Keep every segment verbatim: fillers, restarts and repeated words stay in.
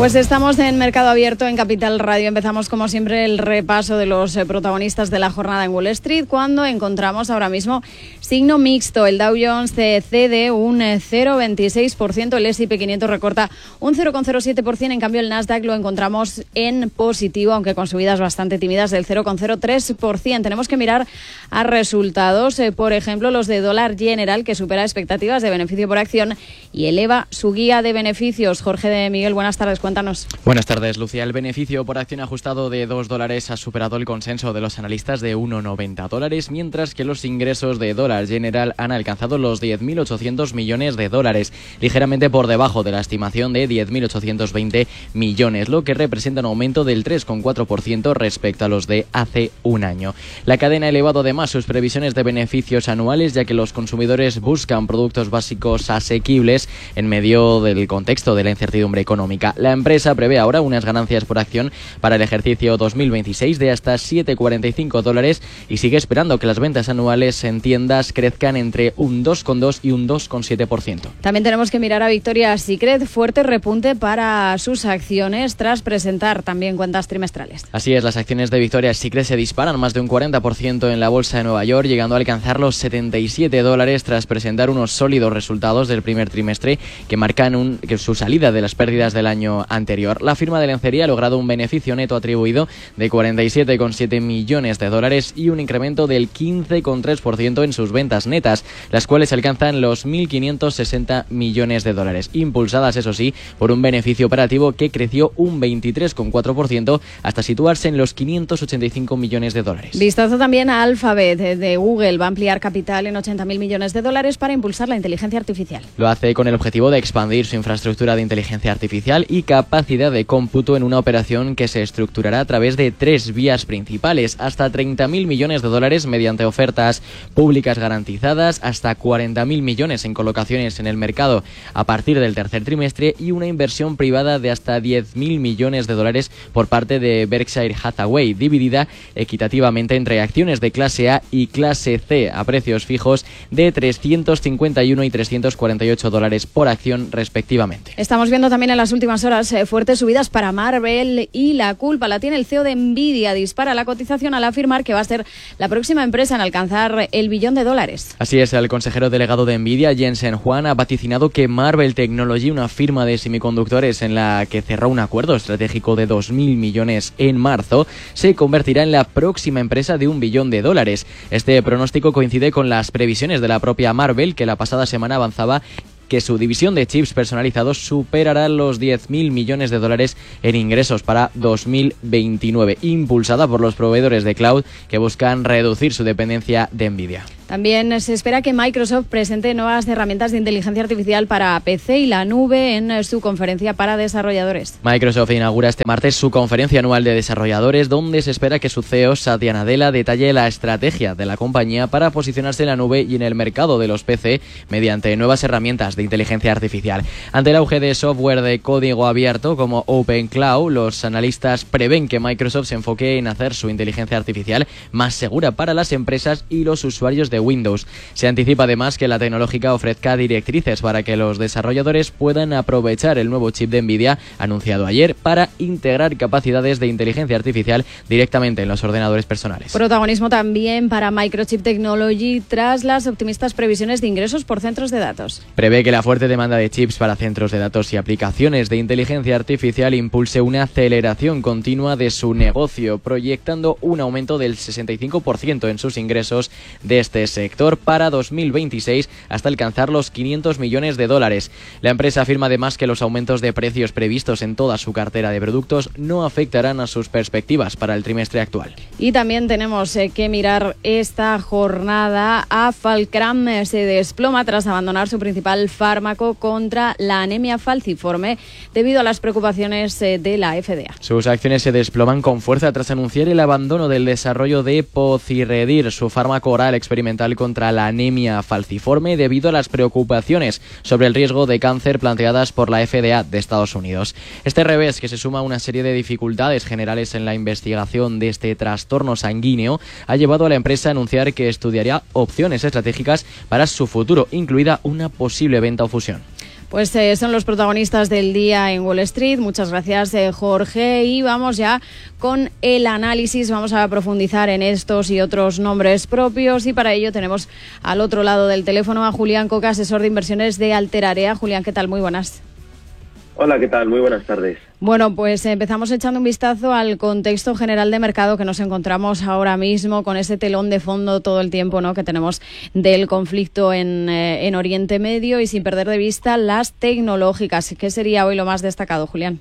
Pues estamos en Mercado Abierto en Capital Radio. Empezamos como siempre el repaso de los eh, protagonistas de la jornada en Wall Street, cuando encontramos ahora mismo signo mixto. El Dow Jones cede un cero coma veintiséis por ciento, el ese y pe quinientos recorta un cero coma cero siete por ciento, en cambio el Nasdaq lo encontramos en positivo, aunque con subidas bastante tímidas del cero coma cero tres por ciento. Tenemos que mirar a resultados, eh, por ejemplo los de Dollar General, que supera expectativas de beneficio por acción y eleva su guía de beneficios. Jorge de Miguel, buenas tardes. Cuéntanos. Buenas tardes, Lucía. El beneficio por acción ajustado de dos dólares ha superado el consenso de los analistas de uno coma noventa dólares, mientras que los ingresos de Dollar General han alcanzado los diez mil ochocientos millones de dólares, ligeramente por debajo de la estimación de diez mil ochocientos veinte millones, lo que representa un aumento del tres coma cuatro por ciento respecto a los de hace un año. La cadena ha elevado además sus previsiones de beneficios anuales, ya que los consumidores buscan productos básicos asequibles en medio del contexto de la incertidumbre económica. La empresa prevé ahora unas ganancias por acción para el ejercicio dos mil veintiséis de hasta siete coma cuarenta y cinco dólares y sigue esperando que las ventas anuales en tiendas crezcan entre un dos coma dos y un dos coma siete por ciento. También tenemos que mirar a Victoria's Secret, fuerte repunte para sus acciones tras presentar también cuentas trimestrales. Así es, las acciones de Victoria's Secret se disparan más de un cuarenta por ciento en la bolsa de Nueva York, llegando a alcanzar los setenta y siete dólares tras presentar unos sólidos resultados del primer trimestre que marcan un, que su salida de las pérdidas del año anterior. La firma de lencería ha logrado un beneficio neto atribuido de cuarenta y siete coma siete millones de dólares y un incremento del quince coma tres por ciento en sus ventas netas, las cuales alcanzan los mil quinientos sesenta millones de dólares, impulsadas, eso sí, por un beneficio operativo que creció un veintitrés coma cuatro por ciento hasta situarse en los quinientos ochenta y cinco millones de dólares. Vistazo también a Alphabet de Google. Va a ampliar capital en ochenta mil millones de dólares para impulsar la inteligencia artificial. Lo hace con el objetivo de expandir su infraestructura de inteligencia artificial y capacidad de cómputo en una operación que se estructurará a través de tres vías principales: hasta treinta mil millones de dólares mediante ofertas públicas garantizadas, hasta cuarenta mil millones en colocaciones en el mercado a partir del tercer trimestre y una inversión privada de hasta diez mil millones de dólares por parte de Berkshire Hathaway, dividida equitativamente entre acciones de clase A y clase C a precios fijos de trescientos cincuenta y uno y trescientos cuarenta y ocho dólares por acción respectivamente. Estamos viendo también en las últimas horas eh, fuertes subidas para Marvel, y la culpa la tiene el C E O de Nvidia. Dispara la cotización al afirmar que va a ser la próxima empresa en alcanzar el billón de dólares. Así es, el consejero delegado de Nvidia, Jensen Huang, ha vaticinado que Marvel Technology, una firma de semiconductores en la que cerró un acuerdo estratégico de dos mil millones en marzo, se convertirá en la próxima empresa de un billón de dólares. Este pronóstico coincide con las previsiones de la propia Marvel, que la pasada semana avanzaba que su división de chips personalizados superará los diez mil millones de dólares en ingresos para dos mil veintinueve, impulsada por los proveedores de cloud que buscan reducir su dependencia de Nvidia. También se espera que Microsoft presente nuevas herramientas de inteligencia artificial para P C y la nube en su conferencia para desarrolladores. Microsoft inaugura este martes su conferencia anual de desarrolladores, donde se espera que su C E O, Satya Nadella, detalle la estrategia de la compañía para posicionarse en la nube y en el mercado de los P C mediante nuevas herramientas de inteligencia artificial. Ante el auge de software de código abierto como OpenCloud, los analistas prevén que Microsoft se enfoque en hacer su inteligencia artificial más segura para las empresas y los usuarios de Windows. Se anticipa además que la tecnológica ofrezca directrices para que los desarrolladores puedan aprovechar el nuevo chip de Nvidia anunciado ayer para integrar capacidades de inteligencia artificial directamente en los ordenadores personales. Protagonismo también para Microchip Technology tras las optimistas previsiones de ingresos por centros de datos. Prevé que la fuerte demanda de chips para centros de datos y aplicaciones de inteligencia artificial impulse una aceleración continua de su negocio, proyectando un aumento del sesenta y cinco por ciento en sus ingresos de este sector para dos mil veintiséis hasta alcanzar los quinientos millones de dólares. La empresa afirma además que los aumentos de precios previstos en toda su cartera de productos no afectarán a sus perspectivas para el trimestre actual. Y también tenemos eh, que mirar esta jornada a Falcram. Eh, se desploma tras abandonar su principal fármaco contra la anemia falciforme debido a las preocupaciones eh, de la F D A. Sus acciones se desploman con fuerza tras anunciar el abandono del desarrollo de Pociredir, su fármaco oral experimental contra la anemia falciforme, debido a las preocupaciones sobre el riesgo de cáncer planteadas por la F D A de Estados Unidos. Este revés, que se suma a una serie de dificultades generales en la investigación de este trastorno sanguíneo, ha llevado a la empresa a anunciar que estudiaría opciones estratégicas para su futuro, incluida una posible venta o fusión. Pues eh, son los protagonistas del día en Wall Street. Muchas gracias, eh, Jorge. Y vamos ya con el análisis. Vamos a profundizar en estos y otros nombres propios. Y para ello tenemos al otro lado del teléfono a Julián Coca, asesor de inversiones de Alterarea. Julián, ¿qué tal? Muy buenas. Hola, ¿qué tal? Muy buenas tardes. Bueno, pues empezamos echando un vistazo al contexto general de mercado que nos encontramos ahora mismo con ese telón de fondo todo el tiempo, ¿no?, que tenemos del conflicto en, eh, en Oriente Medio, y sin perder de vista las tecnológicas. ¿Qué sería hoy lo más destacado, Julián?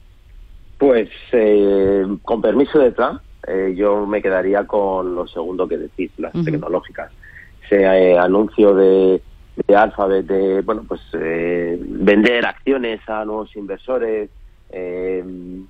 Pues, eh, con permiso de Trump, eh, yo me quedaría con lo segundo que decís, las uh-huh. tecnológicas. Ese eh, anuncio de... de Alphabet, de bueno pues eh, vender acciones a nuevos inversores, eh,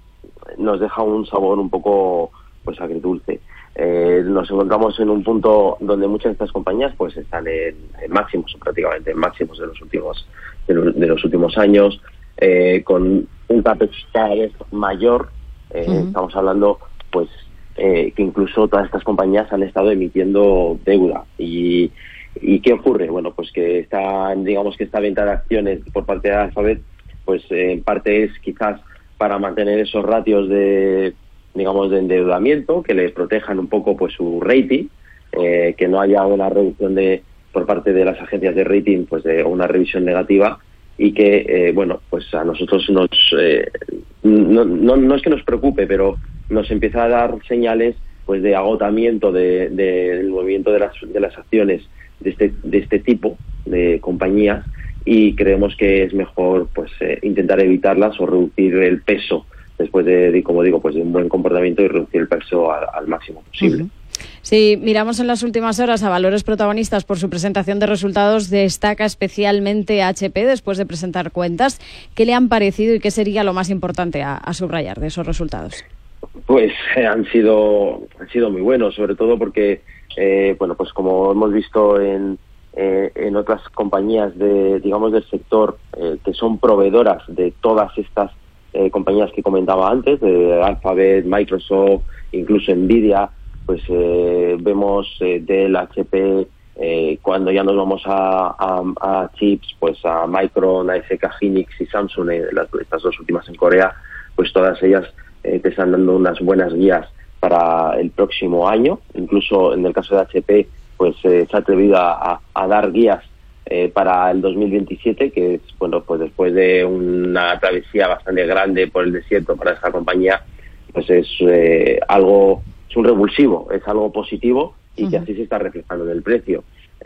nos deja un sabor un poco pues agridulce. Eh, nos encontramos en un punto donde muchas de estas compañías pues están en, en máximos, prácticamente en máximos de los últimos de los, de los últimos años, eh, con un capex cada vez mayor. Eh, uh-huh. Estamos hablando pues eh, que incluso todas estas compañías han estado emitiendo deuda. y ¿Y qué ocurre? Bueno, pues que esta, digamos que esta venta de acciones por parte de Alphabet, pues eh, en parte es quizás para mantener esos ratios de, digamos, de endeudamiento, que les protejan un poco pues su rating, eh, que no haya una reducción de por parte de las agencias de rating, pues de una revisión negativa, y que, eh, bueno, pues a nosotros nos, eh, no, no, no es que nos preocupe, pero nos empieza a dar señales pues de agotamiento de, de, del movimiento de las, de las acciones de este de este tipo de compañías, y creemos que es mejor pues eh, intentar evitarlas o reducir el peso después de, de, como digo, pues de un buen comportamiento, y reducir el peso al, al máximo posible. Uh-huh. Si miramos en las últimas horas a valores protagonistas por su presentación de resultados, destaca especialmente H P después de presentar cuentas. ¿Qué le han parecido y qué sería lo más importante a, a subrayar de esos resultados? Pues eh, han sido han sido muy buenos, sobre todo porque eh, bueno, pues como hemos visto en eh, en otras compañías de digamos del sector eh, que son proveedoras de todas estas eh, compañías que comentaba antes, de Alphabet, Microsoft, incluso Nvidia, pues eh, vemos eh, Dell, H P, eh, cuando ya nos vamos a, a, a chips, pues a Micron, A S K Hynix y Samsung, eh, las, estas dos últimas en Corea, pues todas ellas Eh, te están dando unas buenas guías para el próximo año. Incluso en el caso de H P, pues eh, se ha atrevido a, a, a dar guías eh, para el dos mil veintisiete, que es, bueno, pues después de una travesía bastante grande por el desierto para esta compañía, pues es eh, algo, es un revulsivo, es algo positivo, y uh-huh. que así se está reflejando en el precio.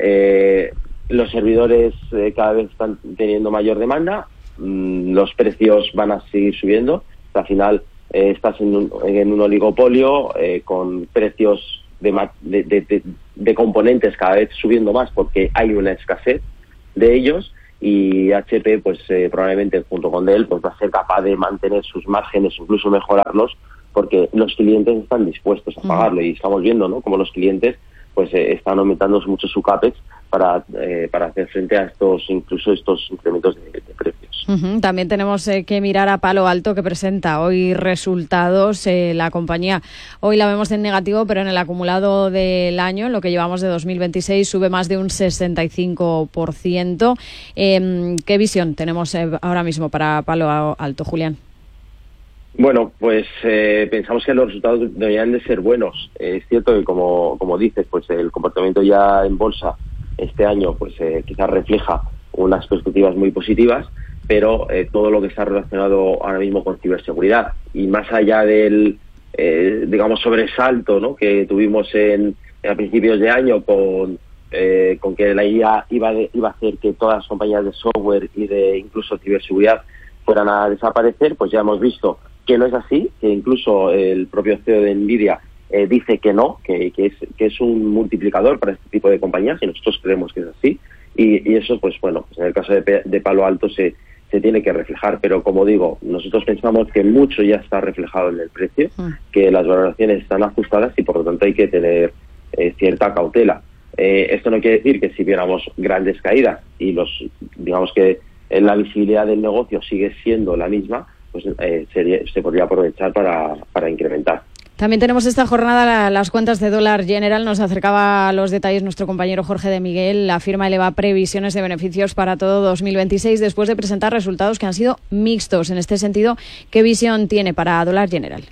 Eh, los servidores eh, cada vez están teniendo mayor demanda, mmm, los precios van a seguir subiendo. Al final Eh, estás en un, en un oligopolio eh, con precios de, de, de, de componentes cada vez subiendo más porque hay una escasez de ellos, y H P pues eh, probablemente junto con Dell pues va a ser capaz de mantener sus márgenes, incluso mejorarlos, porque los clientes están dispuestos a pagarlo. Uh-huh. Y estamos viendo, ¿no?, como los clientes pues eh, están aumentando mucho su capex para eh, para hacer frente a estos incluso estos incrementos de, de precios. Uh-huh. También tenemos eh, que mirar a Palo Alto, que presenta hoy resultados. Eh, la compañía hoy la vemos en negativo, pero en el acumulado del año, en lo que llevamos de dos mil veintiséis, sube más de un sesenta y cinco por ciento. Eh, ¿Qué visión tenemos eh, ahora mismo para Palo Alto, Julián? Bueno, pues eh, pensamos que los resultados deberían de ser buenos. Eh, es cierto que, como como dices, pues el comportamiento ya en bolsa este año pues eh, quizás refleja unas perspectivas muy positivas, pero eh, todo lo que está relacionado ahora mismo con ciberseguridad, y más allá del eh, digamos sobresalto, ¿no?, que tuvimos en, en a principios de año con eh, con que la I A iba de, iba a hacer que todas las compañías de software y de incluso ciberseguridad fueran a desaparecer, pues ya hemos visto que no es así, que incluso el propio C E O de Nvidia eh, dice que no, que, que, es, que es un multiplicador para este tipo de compañías, y nosotros creemos que es así, y, y eso, pues bueno, pues en el caso de, de Palo Alto se, se tiene que reflejar, pero como digo, nosotros pensamos que mucho ya está reflejado en el precio, que las valoraciones están ajustadas, y por lo tanto hay que tener eh, cierta cautela. Eh, esto no quiere decir que si viéramos grandes caídas y los digamos que la visibilidad del negocio sigue siendo la misma, pues eh, sería, se podría aprovechar para, para incrementar. También tenemos esta jornada las cuentas de Dollar General. Nos acercaba a los detalles nuestro compañero Jorge de Miguel. La firma eleva previsiones de beneficios para todo dos mil veintiséis después de presentar resultados que han sido mixtos. En este sentido, ¿qué visión tiene para Dollar General?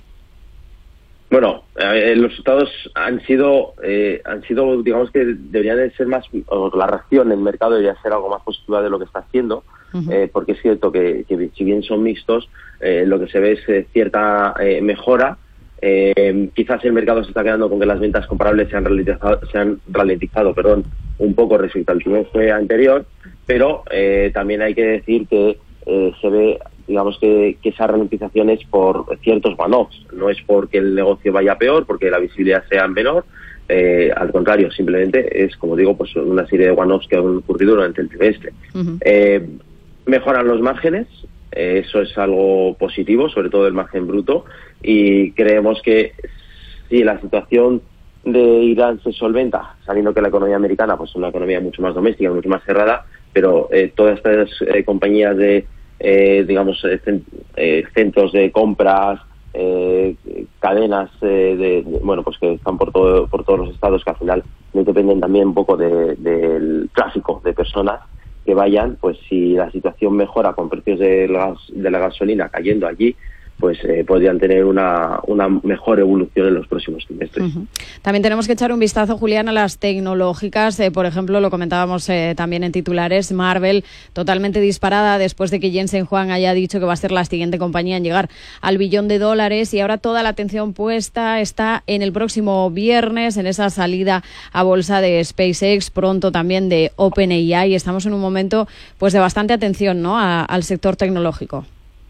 Bueno, eh, los resultados han sido, eh, han sido, digamos que deberían de ser más, o la reacción en el mercado debería ser algo más positiva de lo que está haciendo, uh-huh. eh, porque es cierto que, que si bien son mixtos, eh, lo que se ve es eh, cierta eh, mejora. Eh, quizás el mercado se está quedando con que las ventas comparables se han ralentizado, se han ralentizado perdón, un poco respecto al trimestre anterior, pero eh, también hay que decir que eh, se ve, digamos que, que esa ralentización es por ciertos one-offs, no es porque el negocio vaya peor, porque la visibilidad sea menor, eh, al contrario, simplemente es, como digo, pues una serie de one-offs que han ocurrido durante el trimestre. Uh-huh. Eh, mejoran los márgenes, eh, eso es algo positivo, sobre todo el margen bruto, y creemos que si la situación de Irán se solventa, sabiendo que la economía americana pues es una economía mucho más doméstica, mucho más cerrada, pero eh, todas estas eh, compañías de Eh, digamos, eh, centros de compras, eh, cadenas eh, de, de, bueno, pues que están por todo por todos los estados, que al final dependen también un poco de, del tráfico de personas que vayan, pues si la situación mejora con precios de la, de la gasolina cayendo allí, pues eh, podrían tener una, una mejor evolución en los próximos trimestres. Uh-huh. También tenemos que echar un vistazo, Julián, a las tecnológicas. Eh, por ejemplo, lo comentábamos eh, también en titulares, Marvell totalmente disparada después de que Jensen Huang haya dicho que va a ser la siguiente compañía en llegar al billón de dólares, y ahora toda la atención puesta está en el próximo viernes, en esa salida a bolsa de SpaceX, pronto también de OpenAI. Estamos en un momento pues de bastante atención, ¿no?, a, al sector tecnológico.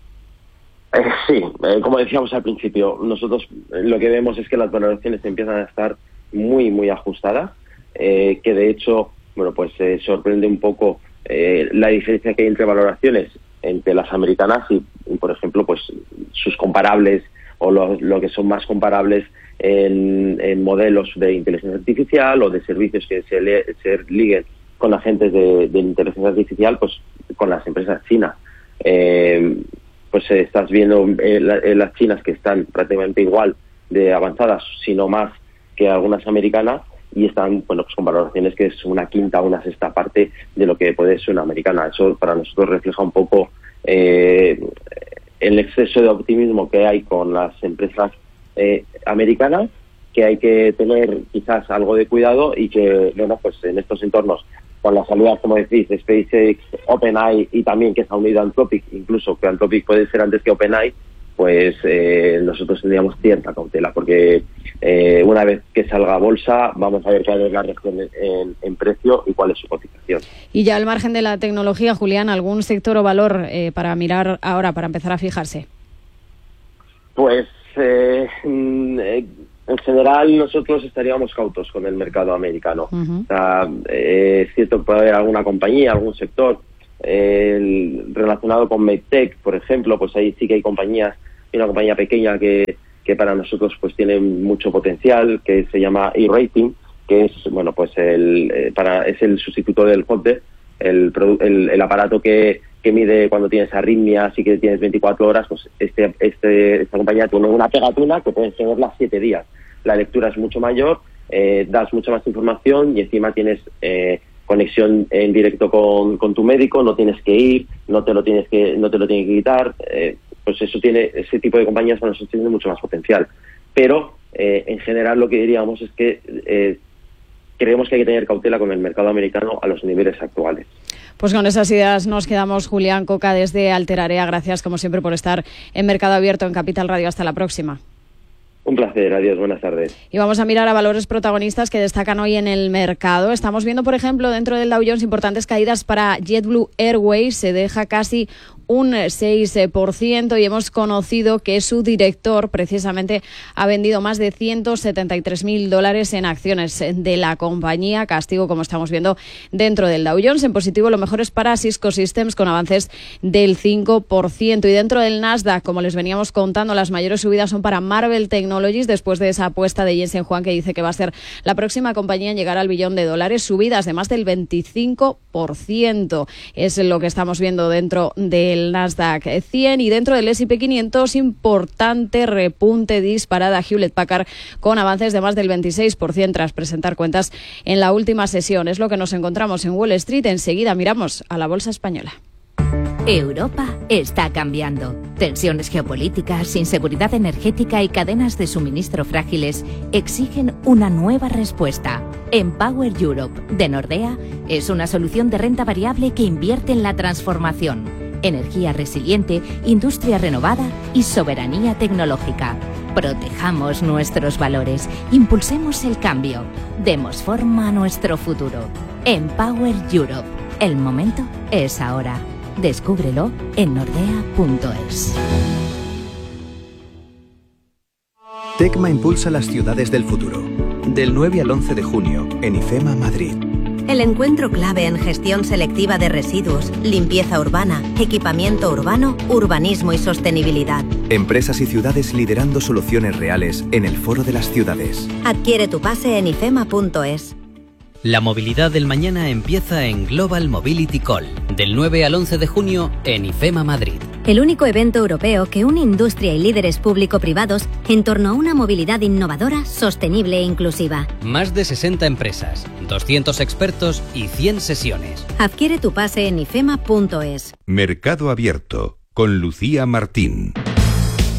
Eh, sí, eh, como decíamos al principio, nosotros eh, lo que vemos es que las valoraciones empiezan a estar muy, muy ajustadas, eh, que de hecho, bueno, pues eh, sorprende un poco eh, la diferencia que hay entre valoraciones entre las americanas y, y por ejemplo, pues sus comparables o lo, lo que son más comparables en, en modelos de inteligencia artificial o de servicios que se, le, se liguen con agentes de, de inteligencia artificial, pues con las empresas chinas. Eh, pues eh, estás viendo eh, la, eh, las chinas que están prácticamente igual de avanzadas, sino más que algunas americanas, y están, bueno, pues con valoraciones que es una quinta o una sexta parte de lo que puede ser una americana. Eso para nosotros refleja un poco eh, el exceso de optimismo que hay con las empresas eh, americanas, que hay que tener quizás algo de cuidado, y que, bueno, pues en estos entornos, con las salidas, como decís, de SpaceX, OpenAI, y también que se ha unido Anthropic, incluso que Anthropic puede ser antes que OpenAI, pues eh, nosotros tendríamos cierta cautela, porque eh, una vez que salga a bolsa vamos a ver cuál es la reacción en, en precio y cuál es su cotización. Y ya al margen de la tecnología, Julián, ¿algún sector o valor eh, para mirar ahora, para empezar a fijarse? Pues eh, eh, en general nosotros estaríamos cautos con el mercado americano. Uh-huh. O sea, eh, es cierto que puede haber alguna compañía, algún sector eh, el, relacionado con MedTech, por ejemplo, pues ahí sí que hay compañías, hay una compañía pequeña que, que para nosotros pues tiene mucho potencial, que se llama E-Rating, que es, bueno, pues el eh, para es el sustituto del Holter, el, el, el aparato que que mide cuando tienes arritmias y que tienes veinticuatro horas, pues este, este esta compañía tiene una pegatina que puedes tenerla siete días. La lectura es mucho mayor, eh, das mucha más información y encima tienes eh, conexión en directo con, con tu médico, no tienes que ir, no te lo tienes que no te lo tiene que quitar. Eh, pues eso tiene, ese tipo de compañías para nosotros tiene mucho más potencial. Pero eh, en general lo que diríamos es que eh, creemos que hay que tener cautela con el mercado americano a los niveles actuales. Pues con esas ideas nos quedamos. Julián Coca desde Alterarea, gracias como siempre por estar en Mercado Abierto en Capital Radio. Hasta la próxima. Un placer, adiós, buenas tardes. Y vamos a mirar a valores protagonistas que destacan hoy en el mercado. Estamos viendo, por ejemplo, dentro del Dow Jones importantes caídas para JetBlue Airways, se deja casi un seis por ciento, y hemos conocido que su director precisamente ha vendido más de ciento setenta y tres mil dólares en acciones de la compañía. Castigo, como estamos viendo dentro del Dow Jones. En positivo, lo mejor es para Cisco Systems con avances del cinco por ciento. Y dentro del Nasdaq, como les veníamos contando, las mayores subidas son para Marvell Technologies después de esa apuesta de Jensen Huang, que dice que va a ser la próxima compañía en llegar al billón de dólares. Subidas de más del veinticinco por ciento es lo que estamos viendo dentro del el Nasdaq cien y dentro del ese y pe quinientos importante repunte disparada Hewlett Packard con avances de más del veintiséis por ciento tras presentar cuentas en la última sesión. Es lo que nos encontramos en Wall Street. Enseguida miramos a la bolsa española. Europa está cambiando. Tensiones geopolíticas, inseguridad energética y cadenas de suministro frágiles exigen una nueva respuesta. Empower Europe, de Nordea, es una solución de renta variable que invierte en la transformación. Energía resiliente, industria renovada y soberanía tecnológica. Protejamos nuestros valores, impulsemos el cambio, demos forma a nuestro futuro. Empower Europe. El momento es ahora. Descúbrelo en nordea punto es. Tecma impulsa las ciudades del futuro. Del nueve al once de junio, en IFEMA Madrid. El encuentro clave en gestión selectiva de residuos, limpieza urbana, equipamiento urbano, urbanismo y sostenibilidad. Empresas y ciudades liderando soluciones reales en el Foro de las Ciudades. Adquiere tu pase en ifema punto es. La movilidad del mañana empieza en Global Mobility Call, del nueve al once de junio en IFEMA Madrid. El único evento europeo que une industria y líderes público-privados en torno a una movilidad innovadora, sostenible e inclusiva. Más de sesenta empresas, doscientos expertos y cien sesiones. Adquiere tu pase en ifema punto es. Mercado Abierto, con Lucía Martín.